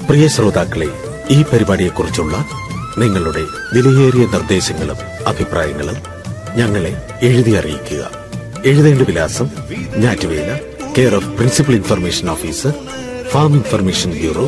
പ്രിയ ശ്രോതാക്കളെ, ഈ പരിപാടിയെക്കുറിച്ചുള്ള നിങ്ങളുടെ വിലയേറിയ നിർദ്ദേശങ്ങളും അഭിപ്രായങ്ങളും ഞങ്ങളെ എഴുതി അറിയിക്കുക. എഴുതേണ്ട വിലാസം: ഞാറ്റുവേല, care of principal information officer, farm information bureau,